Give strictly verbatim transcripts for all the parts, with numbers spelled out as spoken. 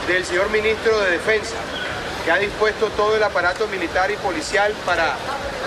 del señor ministro de Defensa, que ha dispuesto todo el aparato militar y policial para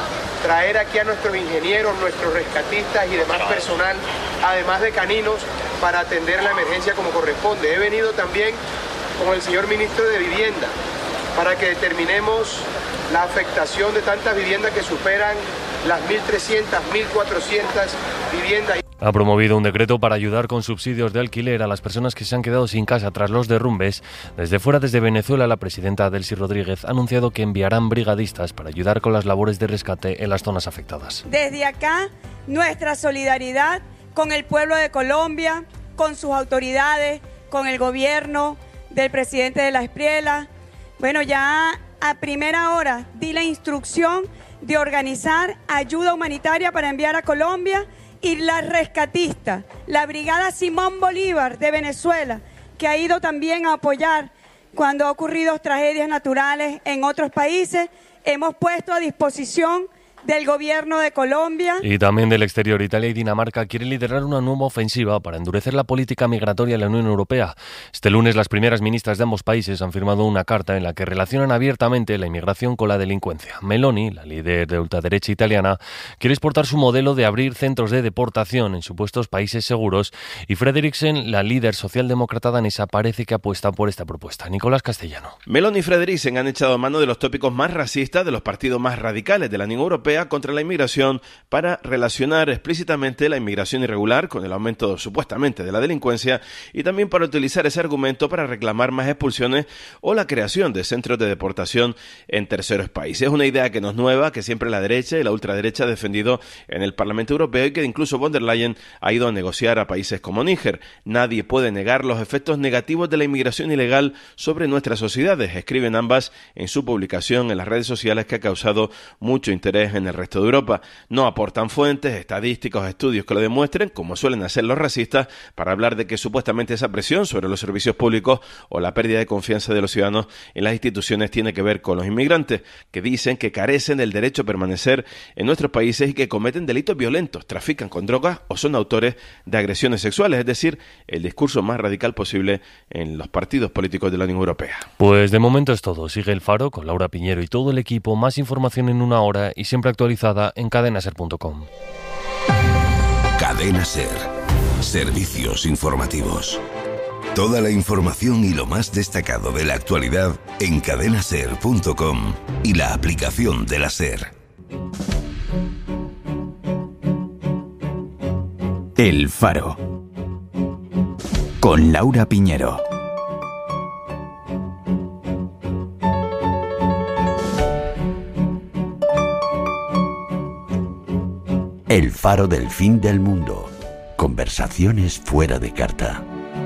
traer aquí a nuestros ingenieros, nuestros rescatistas y demás personal, además de caninos, para atender la emergencia como corresponde. He venido también con el señor ministro de Vivienda para que determinemos la afectación de tantas viviendas que superan las mil trescientas, mil cuatrocientas viviendas. Ha promovido un decreto para ayudar con subsidios de alquiler a las personas que se han quedado sin casa tras los derrumbes. Desde fuera, desde Venezuela, la presidenta Delcy Rodríguez ha anunciado que enviarán brigadistas para ayudar con las labores de rescate en las zonas afectadas. Desde acá, nuestra solidaridad con el pueblo de Colombia, con sus autoridades, con el gobierno del presidente de la Espriela. Bueno, ya a primera hora di la instrucción de organizar ayuda humanitaria para enviar a Colombia, y la rescatista, la Brigada Simón Bolívar de Venezuela, que ha ido también a apoyar cuando ha ocurrido tragedias naturales en otros países, hemos puesto a disposición del gobierno de Colombia. Y también del exterior. Italia y Dinamarca quieren liderar una nueva ofensiva para endurecer la política migratoria de la Unión Europea. Este lunes las primeras ministras de ambos países han firmado una carta en la que relacionan abiertamente la inmigración con la delincuencia. Meloni, la líder de ultraderecha italiana, quiere exportar su modelo de abrir centros de deportación en supuestos países seguros, y Frederiksen, la líder socialdemócrata danesa, parece que apuesta por esta propuesta. Nicolás Castellano. Meloni y Frederiksen han echado mano de los tópicos más racistas de los partidos más radicales de la Unión Europea contra la inmigración para relacionar explícitamente la inmigración irregular con el aumento supuestamente de la delincuencia, y también para utilizar ese argumento para reclamar más expulsiones o la creación de centros de deportación en terceros países. Es una idea que no es nueva, que siempre la derecha y la ultraderecha ha defendido en el Parlamento Europeo, y que incluso von der Leyen ha ido a negociar a países como Níger. Nadie puede negar los efectos negativos de la inmigración ilegal sobre nuestras sociedades, escriben ambas en su publicación en las redes sociales, que ha causado mucho interés en el resto de Europa. No aportan fuentes, estadísticos, estudios que lo demuestren, como suelen hacer los racistas, para hablar de que supuestamente esa presión sobre los servicios públicos o la pérdida de confianza de los ciudadanos en las instituciones tiene que ver con los inmigrantes, que dicen que carecen del derecho a permanecer en nuestros países y que cometen delitos violentos, trafican con drogas o son autores de agresiones sexuales, es decir, el discurso más radical posible en los partidos políticos de la Unión Europea. Pues de momento es todo. Sigue El Faro con Laura Piñero y todo el equipo. Más información en una hora y siempre actualizada en cadena ser punto com. Cadena Ser. Servicios informativos. Toda la información y lo más destacado de la actualidad en cadena ser punto com y la aplicación de la SER. El Faro. Con Laura Piñero. El faro del fin del mundo. Conversaciones fuera de carta.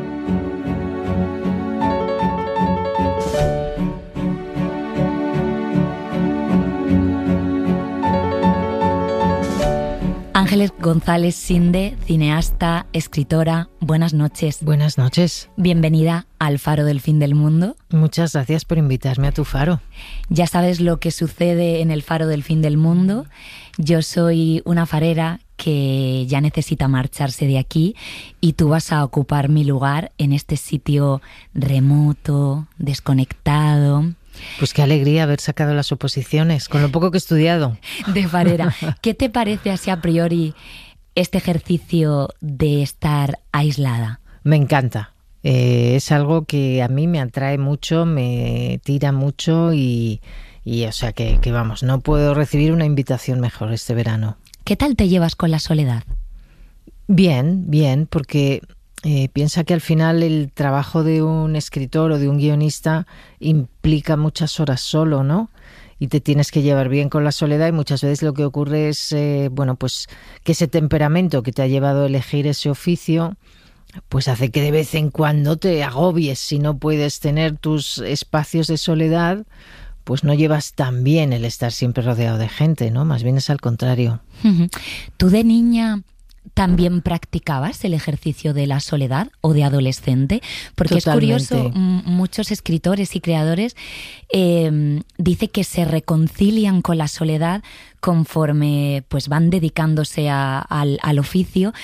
Ángeles González Sinde, cineasta, escritora, buenas noches. Buenas noches. Bienvenida al Faro del Fin del Mundo. Muchas gracias por invitarme a tu faro. Ya sabes lo que sucede en el Faro del Fin del Mundo. Yo soy una farera que ya necesita marcharse de aquí y tú vas a ocupar mi lugar en este sitio remoto, desconectado. Pues qué alegría haber sacado las oposiciones, con lo poco que he estudiado. De farera. ¿Qué te parece así a priori este ejercicio de estar aislada? Me encanta. Eh, es algo que a mí me atrae mucho, me tira mucho y, y o sea que, que vamos, no puedo recibir una invitación mejor este verano. ¿Qué tal te llevas con la soledad? Bien, bien, porque eh, piensa que al final el trabajo de un escritor o de un guionista implica muchas horas solo, ¿no? Y te tienes que llevar bien con la soledad, y muchas veces lo que ocurre es, eh, bueno, pues que ese temperamento que te ha llevado a elegir ese oficio, pues hace que de vez en cuando te agobies si no puedes tener tus espacios de soledad. Pues no llevas tan bien el estar siempre rodeado de gente, ¿no? Más bien es al contrario. ¿Tú de niña también practicabas el ejercicio de la soledad o de adolescente? Porque Totalmente. Es curioso, m- muchos escritores y creadores eh, dicen que se reconcilian con la soledad conforme pues van dedicándose a, al, al oficio,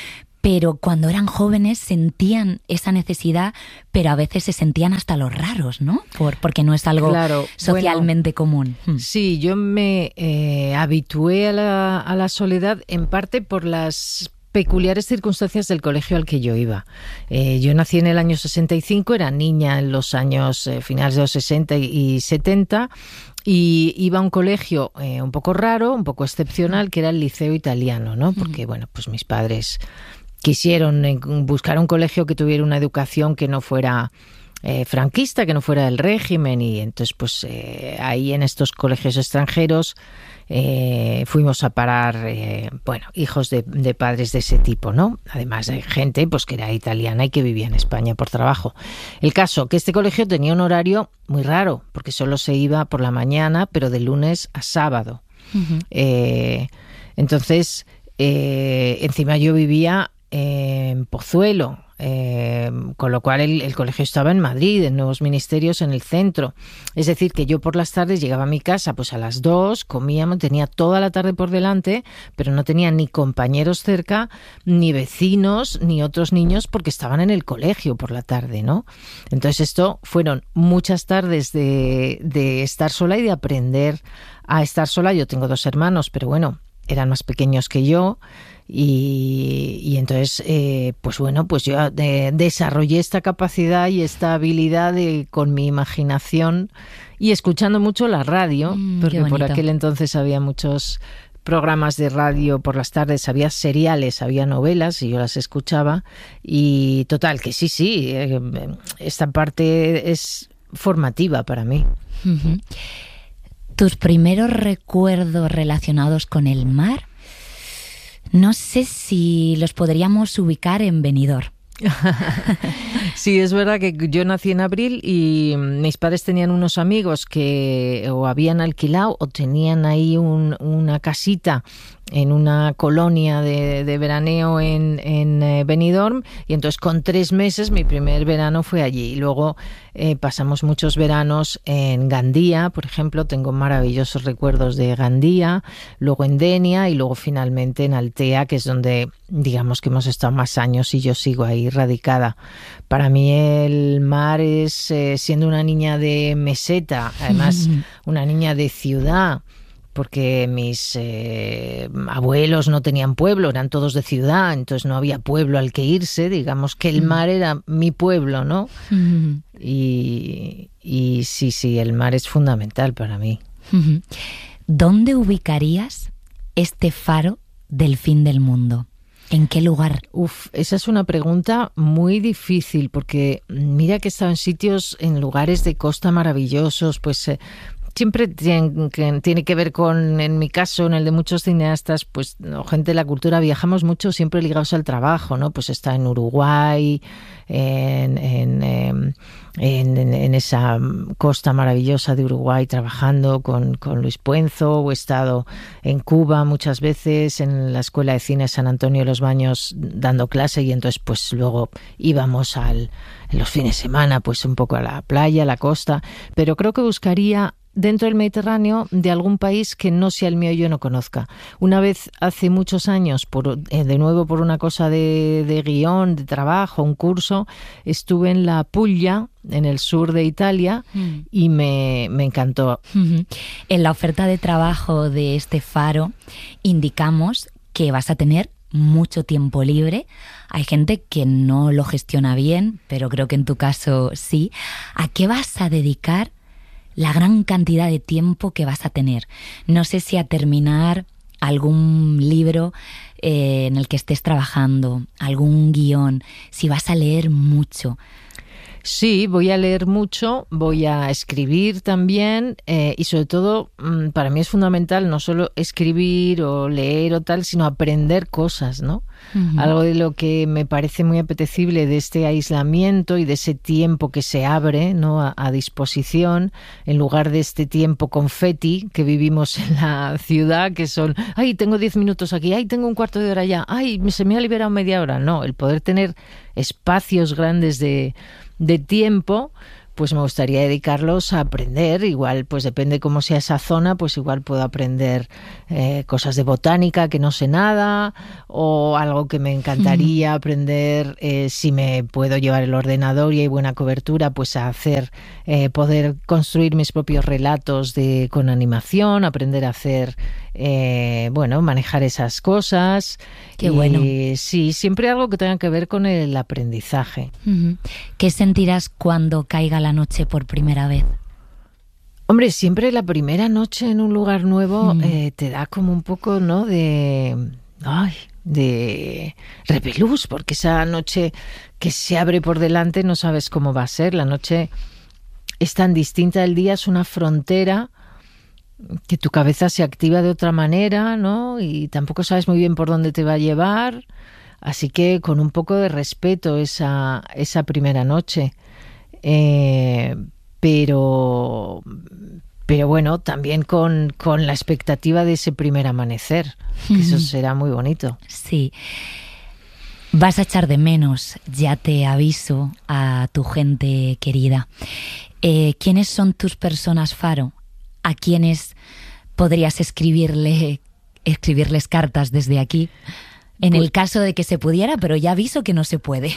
pero cuando eran jóvenes sentían esa necesidad, pero a veces se sentían hasta los raros, ¿no? Por, porque no es algo claro, socialmente bueno, común. Sí, yo me eh, habitué a la, a la soledad en parte por las peculiares circunstancias del colegio al que yo iba. Eh, yo nací en el año sesenta y cinco, era niña en los años eh, finales de los sesenta y setenta, y iba a un colegio eh, un poco raro, un poco excepcional, que era el Liceo Italiano, ¿no? Porque, bueno, pues mis padres quisieron buscar un colegio que tuviera una educación que no fuera eh, franquista, que no fuera del régimen, y entonces pues eh, ahí en estos colegios extranjeros eh, fuimos a parar, eh, bueno, hijos de, de padres de ese tipo, ¿no? Además de gente pues que era italiana y que vivía en España por trabajo. El caso, que este colegio tenía un horario muy raro, porque solo se iba por la mañana, pero de lunes a sábado. Uh-huh. Eh, entonces, eh, encima yo vivía en Pozuelo, eh, con lo cual el, el colegio estaba en Madrid, en Nuevos Ministerios, en el centro. Es decir, que yo por las tardes llegaba a mi casa pues a las dos, comíamos, tenía toda la tarde por delante, pero no tenía ni compañeros cerca, ni vecinos, ni otros niños, porque estaban en el colegio por la tarde, ¿no? Entonces esto fueron muchas tardes de, de estar sola y de aprender a estar sola. Yo tengo dos hermanos, pero bueno, eran más pequeños que yo. Y, y entonces, eh, pues bueno, pues yo de, desarrollé esta capacidad y esta habilidad de, con mi imaginación y escuchando mucho la radio, mm, porque por aquel entonces había muchos programas de radio por las tardes, había seriales, había novelas y yo las escuchaba. Y total, que sí, sí, eh, esta parte es formativa para mí. Uh-huh. ¿Tus primeros recuerdos relacionados con el mar? No sé si los podríamos ubicar en Benidorm. Sí, es verdad que yo nací en abril y mis padres tenían unos amigos que o habían alquilado o tenían ahí un, una casita en una colonia de, de veraneo en, en eh, Benidorm, y entonces con tres meses mi primer verano fue allí. Y luego eh, pasamos muchos veranos en Gandía, por ejemplo, tengo maravillosos recuerdos de Gandía, luego en Denia y luego finalmente en Altea, que es donde digamos que hemos estado más años y yo sigo ahí radicada. Para mí el mar es, eh, siendo una niña de meseta, además una niña de ciudad, porque mis eh, abuelos no tenían pueblo, eran todos de ciudad, entonces no había pueblo al que irse, digamos que el mar era mi pueblo, ¿no? Uh-huh. Y, y sí, sí, el mar es fundamental para mí. Uh-huh. ¿Dónde ubicarías este faro del fin del mundo? ¿En qué lugar? Uf, esa es una pregunta muy difícil, porque mira que he estado en sitios, en lugares de costa maravillosos, pues eh, siempre tiene que, tiene que ver con, en mi caso, en el de muchos cineastas, pues o gente de la cultura, viajamos mucho siempre ligados al trabajo, ¿no? Pues está en Uruguay, en, en, en, en, en esa costa maravillosa de Uruguay trabajando con, con Luis Puenzo, o he estado en Cuba muchas veces, en la Escuela de Cine San Antonio de los Baños dando clase, y entonces pues luego íbamos al, en los fines de semana pues un poco a la playa, a la costa, pero creo que buscaría dentro del Mediterráneo de algún país que no sea el mío y yo no conozca. Una vez, hace muchos años, por, eh, de nuevo por una cosa de, de guión, de trabajo, un curso, estuve en la Puglia, en el sur de Italia, mm. y me, me encantó. Uh-huh. En la oferta de trabajo de este faro indicamos que vas a tener mucho tiempo libre. Hay gente que no lo gestiona bien, pero creo que en tu caso sí. ¿A qué vas a dedicar la gran cantidad de tiempo que vas a tener? No sé si a terminar algún libro eh, en el que estés trabajando, algún guión, si vas a leer mucho. Sí, voy a leer mucho, voy a escribir también, eh, y sobre todo para mí es fundamental no solo escribir o leer o tal, sino aprender cosas, ¿no? Uh-huh. Algo de lo que me parece muy apetecible de este aislamiento y de ese tiempo que se abre, ¿no?, a, a disposición, en lugar de este tiempo confeti que vivimos en la ciudad, que son, ay, tengo diez minutos aquí, ay, tengo un cuarto de hora ya, ay, se me ha liberado media hora. No, el poder tener espacios grandes de de tiempo, pues me gustaría dedicarlos a aprender. Igual, pues depende cómo sea esa zona, pues igual puedo aprender eh, cosas de botánica que no sé nada, o algo que me encantaría mm. aprender, eh, si me puedo llevar el ordenador y hay buena cobertura, pues a hacer, eh, poder construir mis propios relatos de con animación, aprender a hacer, eh, bueno, manejar esas cosas. Qué bueno. Y, sí, siempre algo que tenga que ver con el aprendizaje. Uh-huh. ¿Qué sentirás cuando caiga la noche por primera vez? Hombre, siempre la primera noche en un lugar nuevo mm. eh, te da como un poco, ¿no?, de... Ay, de repelús, porque esa noche que se abre por delante no sabes cómo va a ser. La noche es tan distinta del día, es una frontera que tu cabeza se activa de otra manera, ¿no? Y tampoco sabes muy bien por dónde te va a llevar. Así que con un poco de respeto esa, esa primera noche. Eh, pero... Pero bueno, también con, con la expectativa de ese primer amanecer, que mm. eso será muy bonito. Sí. Vas a echar de menos, ya te aviso, a tu gente querida. Eh, ¿Quiénes son tus personas faro? ¿A quiénes podrías escribirle, escribirles cartas desde aquí? En pues, el caso de que se pudiera, pero ya aviso que no se puede.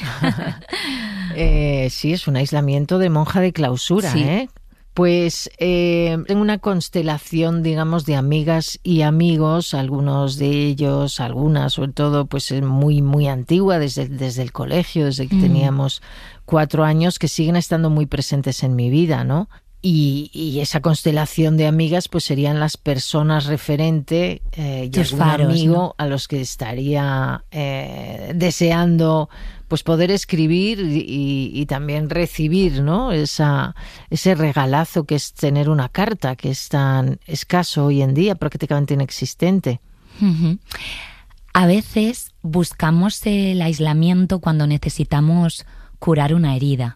eh, sí, es un aislamiento de monja de clausura, sí. ¿eh? Pues eh, tengo una constelación, digamos, de amigas y amigos, algunos de ellos, algunas sobre todo, pues muy, muy antigua, desde, desde el colegio, desde que mm. teníamos cuatro años, que siguen estando muy presentes en mi vida, ¿no? Y, y esa constelación de amigas pues serían las personas referente eh, y algún faros, amigo, ¿no?, a los que estaría eh, deseando pues poder escribir y, y también recibir, ¿no?, esa, ese regalazo que es tener una carta, que es tan escaso hoy en día, prácticamente inexistente. Uh-huh. A veces buscamos el aislamiento cuando necesitamos curar una herida.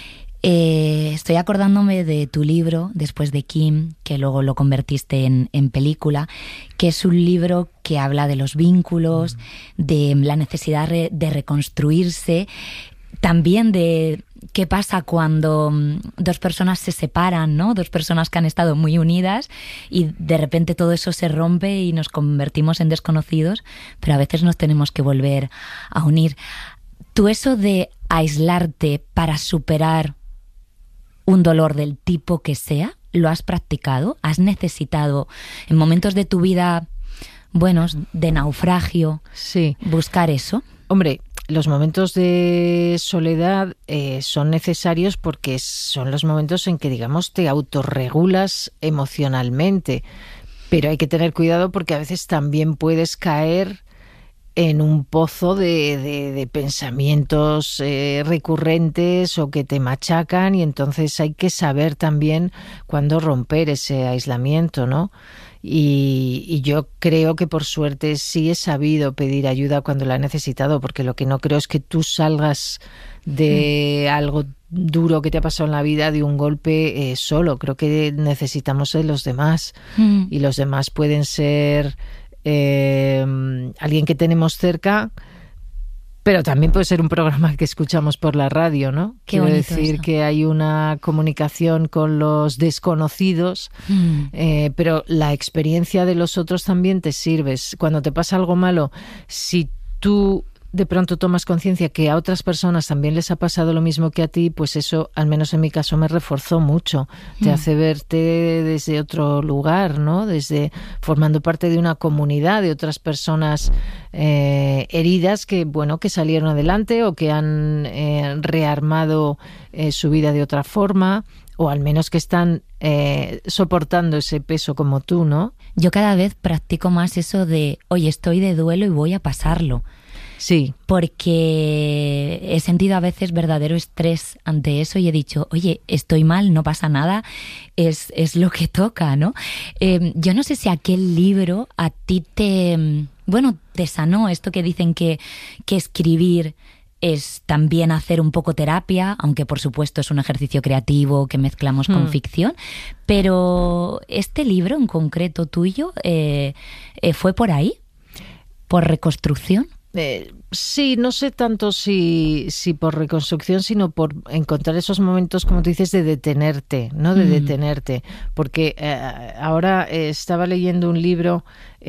Eh, estoy acordándome de tu libro, Después de Kim, que luego lo convertiste en, en película, que es un libro que habla de los vínculos, de la necesidad re, de reconstruirse, también de qué pasa cuando dos personas se separan, ¿no? Dos personas que han estado muy unidas y de repente todo eso se rompe y nos convertimos en desconocidos, pero a veces nos tenemos que volver a unir. ¿Tú eso de aislarte para superar un dolor del tipo que sea, lo has practicado? ¿Has necesitado en momentos de tu vida, buenos, de naufragio, sí, buscar eso? Hombre, los momentos de soledad eh, son necesarios porque son los momentos en que, digamos, te autorregulas emocionalmente. Pero hay que tener cuidado porque a veces también puedes caer en un pozo de, de, de pensamientos eh, recurrentes o que te machacan, y entonces hay que saber también cuándo romper ese aislamiento, ¿no? Y, y yo creo que por suerte sí he sabido pedir ayuda cuando la he necesitado, porque lo que no creo es que tú salgas de mm. algo duro que te ha pasado en la vida, de un golpe eh, solo. Creo que necesitamos de los demás mm. y los demás pueden ser Eh, alguien que tenemos cerca, pero también puede ser un programa que escuchamos por la radio, ¿no? Qué Quiero bonito decir eso. Que hay una comunicación con los desconocidos, mm. eh, pero la experiencia de los otros también te sirve. Cuando te pasa algo malo, si tú de pronto tomas conciencia que a otras personas también les ha pasado lo mismo que a ti, pues eso, al menos en mi caso, me reforzó mucho. Mm. Te hace verte desde otro lugar, ¿no? Desde formando parte de una comunidad de otras personas eh, heridas que, bueno, que salieron adelante o que han eh, rearmado eh, su vida de otra forma, o al menos que están eh, soportando ese peso como tú, ¿no? Yo cada vez practico más eso de, oye, estoy de duelo y voy a pasarlo. Sí. Porque he sentido a veces verdadero estrés ante eso y he dicho, oye, estoy mal, no pasa nada, es, es lo que toca, ¿no? Eh, yo no sé si aquel libro a ti te, bueno, te sanó, esto que dicen que, que escribir es también hacer un poco terapia, aunque por supuesto es un ejercicio creativo que mezclamos con mm. ficción, pero este libro en concreto tuyo, eh, eh, ¿fue por ahí? ¿Por reconstrucción? Eh, Sí, no sé tanto si, si por reconstrucción, sino por encontrar esos momentos, como tú dices, de detenerte, ¿no? De mm. detenerte. Porque eh, ahora eh, estaba leyendo un libro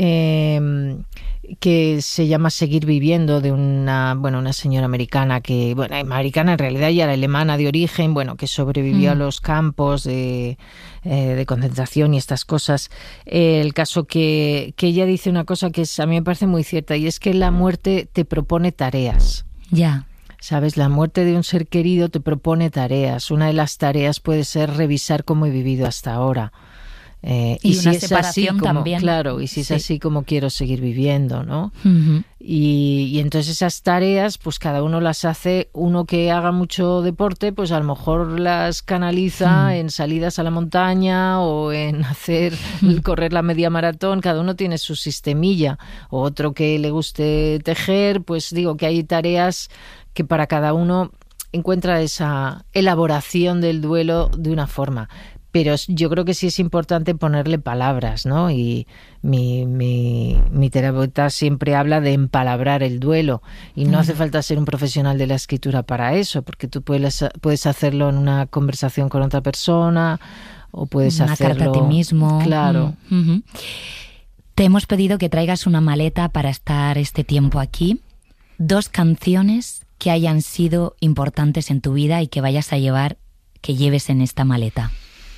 eh, que se llama Seguir viviendo, de una, bueno, una señora americana que, bueno, americana en realidad ya era alemana de origen, bueno, que sobrevivió mm. a los campos de, eh, de concentración y estas cosas. Eh, el caso que, que ella dice una cosa que es, a mí me parece muy cierta, y es que la muerte te propone tareas. Ya. ¿Sabes? La muerte de un ser querido te propone tareas. Una de las tareas puede ser revisar cómo he vivido hasta ahora. Eh, y, y si una es separación así como, también. Claro, y si es sí. así como quiero seguir viviendo, ¿no? Uh-huh. Y, y entonces esas tareas, pues cada uno las hace. Uno que haga mucho deporte, pues a lo mejor las canaliza uh-huh. en salidas a la montaña o en hacer, uh-huh. correr la media maratón. Cada uno tiene su sistemilla. O otro que le guste tejer, pues digo que hay tareas que para cada uno encuentra esa elaboración del duelo de una forma. Pero yo creo que sí es importante ponerle palabras, ¿no? Y mi, mi, mi terapeuta siempre habla de empalabrar el duelo. Y no hace falta ser un profesional de la escritura para eso, porque tú puedes, puedes hacerlo en una conversación con otra persona o puedes una hacerlo... Una carta a ti mismo. Claro. Uh-huh. Te hemos pedido que traigas una maleta para estar este tiempo aquí. Dos canciones que hayan sido importantes en tu vida y que vayas a llevar, que lleves en esta maleta.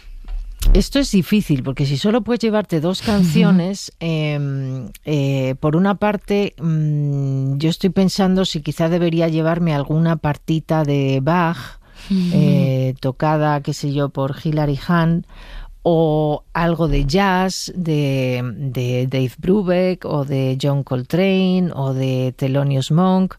Esto es difícil, porque si solo puedes llevarte dos canciones, eh, eh, por una parte, mmm, yo estoy pensando si quizá debería llevarme alguna partita de Bach, eh, tocada, qué sé yo, por Hilary Hahn, o algo de jazz de, de Dave Brubeck, o de John Coltrane, o de Thelonious Monk,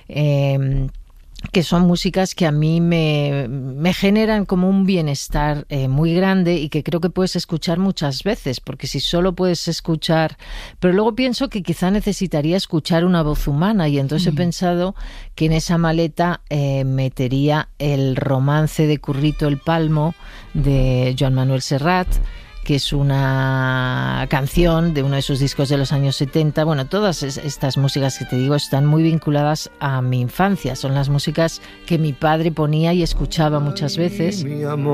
eh, que son músicas que a mí me, me generan como un bienestar eh, muy grande y que creo que puedes escuchar muchas veces, porque si solo puedes escuchar... Pero luego pienso que quizá necesitaría escuchar una voz humana y entonces mm. he pensado que en esa maleta eh, metería el romance de Currito el Palmo de Joan Manuel Serrat, que es una canción de uno de sus discos de los años setenta. Bueno, todas estas músicas que te digo están muy vinculadas a mi infancia. Son las músicas que mi padre ponía y escuchaba muchas veces.